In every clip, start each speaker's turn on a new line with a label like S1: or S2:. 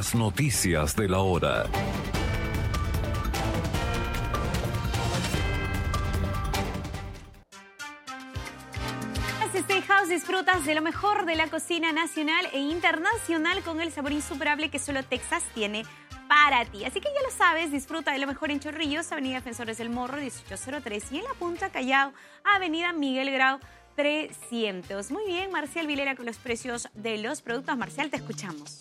S1: Las noticias de la hora.
S2: Steakhouse, disfrutas de lo mejor de la cocina nacional e internacional con el sabor insuperable que solo Texas tiene para ti. Así que ya lo sabes, disfruta de lo mejor en Chorrillos, Avenida Defensores del Morro 1803 y en La Punta Callao, Avenida Miguel Grau 300. Muy bien, Marcial Vilera con los precios de los productos. Marcial, te escuchamos.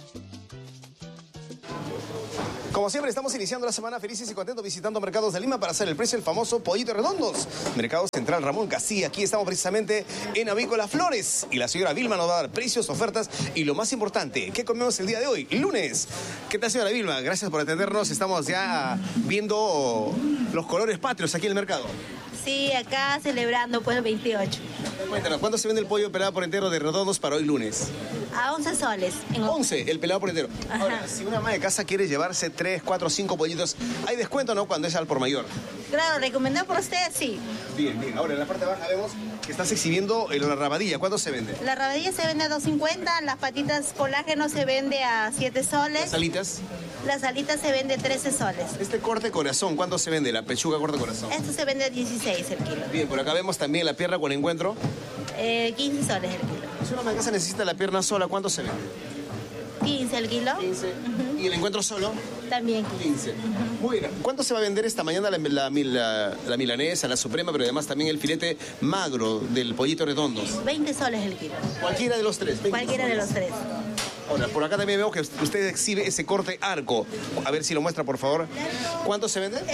S3: Como siempre, estamos iniciando la semana felices y contentos visitando Mercados de Lima para hacer el precio del famoso pollito redondos. Mercado Central Ramón Castilla. Aquí estamos precisamente en Avícola Flores. Y la señora Vilma nos va a dar precios, ofertas y lo más importante, ¿qué comemos el día de hoy? Lunes. ¿Qué tal, señora Vilma? Gracias por atendernos. Estamos ya viendo los colores patrios aquí en el mercado.
S4: Sí, acá celebrando pues el 28.
S3: Cuéntanos, ¿cuánto se vende el pollo pelado por entero de redondos para hoy lunes?
S4: A 11 soles.
S3: 11, el pelado por entero.
S4: Ajá.
S3: Ahora, si una ama de casa quiere llevarse 3, 4, 5 pollitos, ¿hay descuento, no? Cuando es al por mayor.
S4: Claro, recomendado por usted, sí.
S3: Bien, bien. Ahora, en la parte baja vemos que estás exhibiendo la rabadilla. ¿Cuánto se vende?
S4: La rabadilla se vende a 2.50, las patitas colágeno se vende a 7 soles.
S3: ¿Las alitas?
S4: Las alitas se vende 13 soles.
S3: Este corte corazón, ¿cuánto se vende? La pechuga corte corazón.
S4: Esto se vende a 16 el kilo.
S3: Bien, por acá vemos también la pierna con encuentro.
S4: 15 soles el kilo.
S3: Si una ama de casa necesita la pierna sola, ¿cuánto se vende?
S4: 15 el kilo.
S3: 15. ¿Y el encuentro solo?
S4: También
S3: 15. Muy bien. ¿Cuánto se va a vender esta mañana la milanesa, la suprema, pero además también el filete magro del pollito redondos?
S4: 20 soles el kilo.
S3: Cualquiera de los tres.
S4: Cualquiera de los tres.
S3: Ahora, por acá también veo que usted exhibe ese corte arco. A ver si lo muestra, por favor. ¿Cuánto se vende?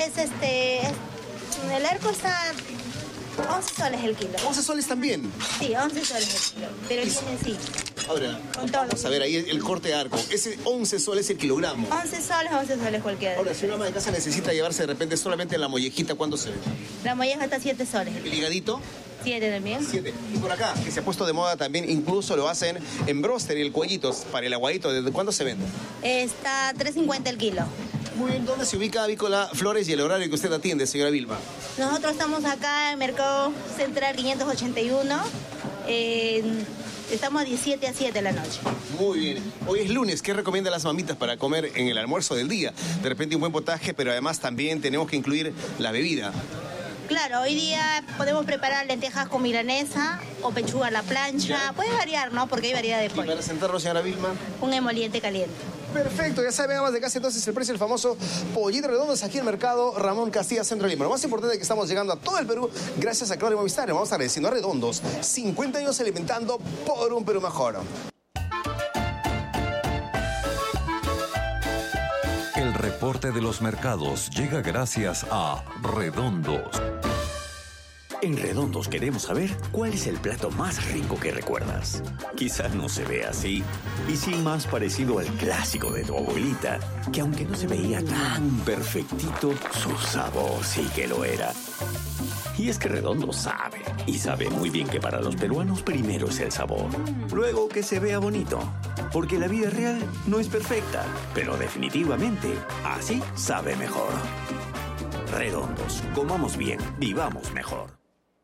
S4: El arco está 11 soles el kilo.
S3: 11 soles también.
S4: Sí, 11 soles el kilo. Pero viene sí.
S3: Ahora,
S4: Con todo.
S3: vamos a ver ahí el corte arco. Ese 11 soles el kilogramo.
S4: 11 soles cualquiera.
S3: Ahora, si una ama de casa necesita llevarse de repente solamente la mollejita, ¿cuánto se vende?
S4: La molleja está 7 soles.
S3: ¿El ligadito?
S4: 7 también.
S3: 7. Y por acá, que se ha puesto de moda también, incluso lo hacen en broster y el cuellito para el aguadito. ¿Desde cuándo se vende?
S4: Está 3.50 el kilo.
S3: Muy bien, ¿dónde se ubica Avícola Flores y el horario que usted atiende, señora Vilma?
S4: Nosotros estamos acá en Mercado Central 581. Estamos de 7 a 7 de la noche.
S3: Muy bien. Hoy es lunes. ¿Qué recomienda a las mamitas para comer en el almuerzo del día? De repente un buen potaje, pero además también tenemos que incluir la bebida.
S4: Claro, hoy día podemos preparar lentejas con milanesa o pechuga a la plancha.
S3: Ya.
S4: Puede variar, ¿no? Porque hay variedad de
S3: Y
S4: pollo.
S3: para sentarnos, señora Vilma.
S4: Un emoliente caliente.
S3: Perfecto, ya saben, amas de casa, entonces el precio del famoso pollito redondos aquí en el mercado Ramón Castilla Centro Lima. Lo más importante es que estamos llegando a todo el Perú gracias a Claro y Movistar. Vamos agradeciendo a Redondos, 50 años alimentando por un Perú mejor.
S1: El reporte de los mercados llega gracias a Redondos.
S5: En Redondos queremos saber cuál es el plato más rico que recuerdas. Quizás no se vea así, y sí más parecido al clásico de tu abuelita, que aunque no se veía tan perfectito, su sabor sí que lo era. Y es que Redondo sabe, y sabe muy bien que para los peruanos primero es el sabor, luego que se vea bonito, porque la vida real no es perfecta, pero definitivamente así sabe mejor. Redondos, comamos bien, vivamos mejor.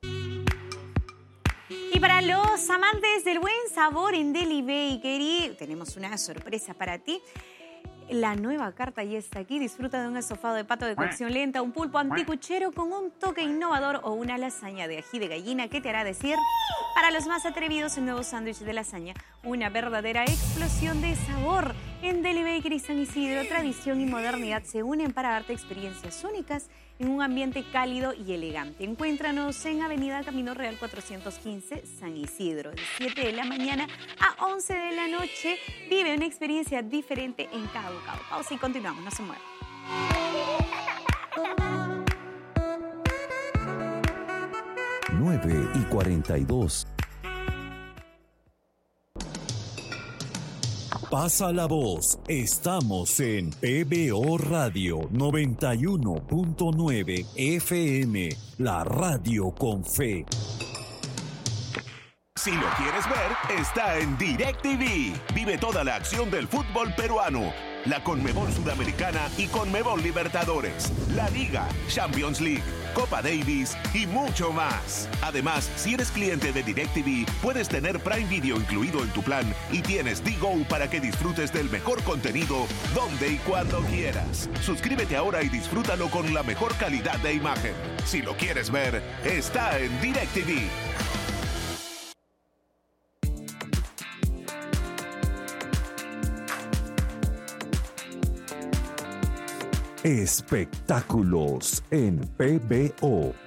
S2: Y para los amantes del buen sabor en Deli Bakery, tenemos una sorpresa para ti. La nueva carta ya está aquí. Disfruta de un estofado de pato de cocción lenta, un pulpo anticuchero con un toque innovador o una lasaña de ají de gallina que te hará decir, para los más atrevidos, el nuevo sándwich de lasaña. Una verdadera explosión de sabor. En Deli Bakery San Isidro, tradición y modernidad se unen para darte experiencias únicas en un ambiente cálido y elegante. Encuéntranos en Avenida Camino Real 415, San Isidro, de 7 de la mañana a 11 de la noche. Vive una experiencia diferente en cada bocado. Pausa y continuamos, no se muevan.
S1: 9:42. Pasa la voz. Estamos en PBO Radio 91.9 FM, la radio con fe.
S6: Si lo quieres ver, está en DirecTV. Vive toda la acción del fútbol peruano, la Conmebol Sudamericana y Conmebol Libertadores, la Liga, Champions League, Copa Davis y mucho más. Además, si eres cliente de DirecTV, puedes tener Prime Video incluido en tu plan y tienes Digo para que disfrutes del mejor contenido donde y cuando quieras. Suscríbete ahora y disfrútalo con la mejor calidad de imagen. Si lo quieres ver, está en DirecTV.
S1: Espectáculos en PBO.